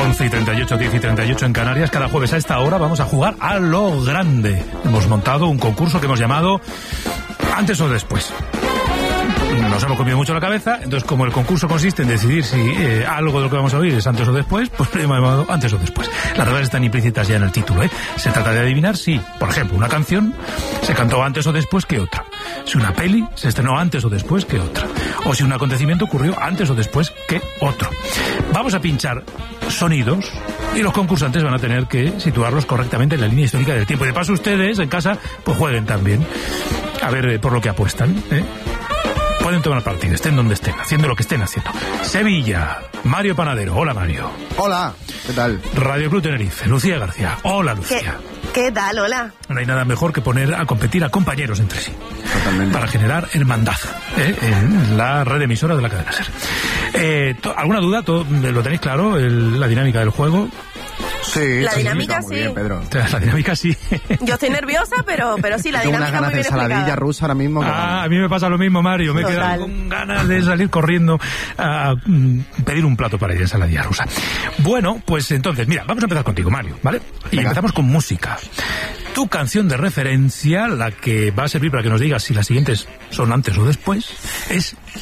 11:38, 10:38 en Canarias. Cada jueves a esta hora vamos a jugar a lo grande. Hemos montado un concurso que hemos llamado Antes o Después. Nos hemos comido mucho la cabeza, entonces como el concurso consiste en decidir si algo de lo que vamos a oír es antes o después, pues lo hemos llamado Antes o Después. Las reglas están implícitas ya en el título, ¿eh? Se trata de adivinar si, por ejemplo, una canción se cantó antes o después que otra. Si una peli se estrenó antes o después que otra. O si un acontecimiento ocurrió antes o después que otro. Vamos a pinchar sonidos y los concursantes van a tener que situarlos correctamente en la línea histórica del tiempo. Y de paso ustedes, en casa, pues jueguen también. A ver por lo que apuestan, ¿eh? Pueden tomar partido, estén donde estén, haciendo lo que estén haciendo. Sevilla, Mario Panadero. Hola, Mario. Hola, ¿qué tal? Radio Club Tenerife, Lucía García. Hola, Lucía. ¿Qué tal? Hola. No hay nada mejor que poner a competir a compañeros entre sí. Totalmente. Para generar hermandad, en la red emisora de la cadena SER. ¿Alguna duda? ¿Lo tenéis claro? La dinámica del juego. Sí, La dinámica muy sí. bien, Pedro. La dinámica sí. Yo estoy nerviosa, pero sí, la Tengo unas dinámica ganas muy de bien ensaladilla explicada. rusa ahora mismo. A mí me pasa lo mismo, Mario. Me he Total. quedado con ganas de salir corriendo a pedir un plato para ir a ensaladilla rusa. Bueno, pues entonces, mira, vamos a empezar contigo, Mario, ¿vale? Y Venga. empezamos con música. Tu canción de referencia, la que va a servir para que nos digas si las siguientes son antes o después, es